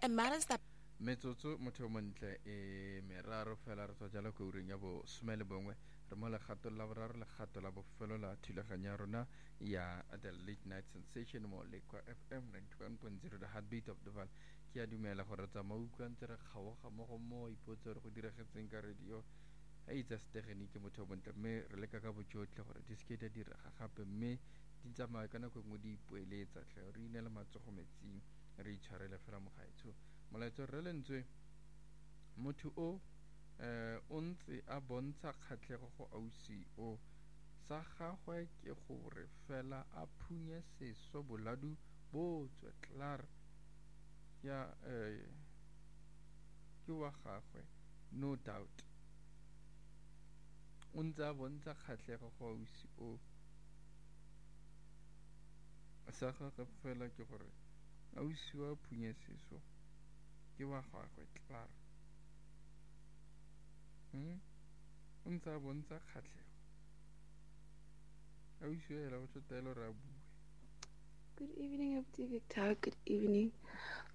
and matters that metsotso motho o montle meraro fela re tswa jalo ko ureng ya bo some le bongwe re mo legato la boraro legato la bofelo la thulaganyo ya rona ya the late night sensation mo lekwa FM 91.0 the heartbeat of the val ke a dumela gore tsa mautlwantse re kgaoga mo go mo ipotse gore go diragetseng ka radio a itsa stegenike motho o montle mme re leka ka bojotlhe gore di seke di diraga gape mme di tsamaya ka nako nngwe di ipoeletsa tlhe re inele matsogo metsing re itshwarele fela mogaetsho molaetso re lentswe motho o ntse a bontsha kgatlhego go ausi o sa gagwe ke gore fela a phunye seso boladu botswe klar ya ke wa gagwe no doubt o ntse a bontsha kgatlhego go ausi o sa gagwe fela ke gore ausi wa phunye seso ke wa gagwe klar o ntse a bontsha kgatlhego ausi wa hela go tshotela re a bue. Good evening, Abdi Victor. Good evening.